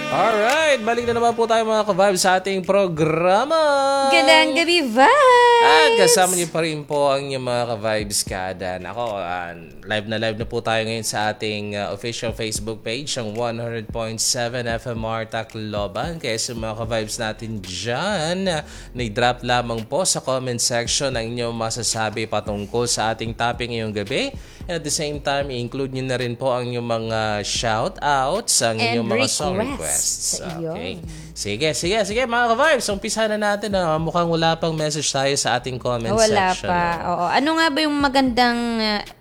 Alright, balik na naman po tayo mga ka-vibes sa ating programa. Gandang gabi, vibes! At kasama niyo pa rin po ang inyong mga ka-vibes kada. Ako, live na po tayo ngayon sa ating official Facebook page, ang 100.7 FMR Tacloban. Kaya sa mga ka-vibes natin dyan, nag-drop lamang po sa comment section ang inyong masasabi patungkol sa ating topic ngayong gabi. And at the same time, i-include nyo na rin po ang inyong mga shout-outs, ang inyong mga song requests. Okay. Sige mga ka-vibes, umpisa na natin. Mukhang wala pang message tayo sa ating comment Wala section. pa. Oo. Ano nga ba yung magandang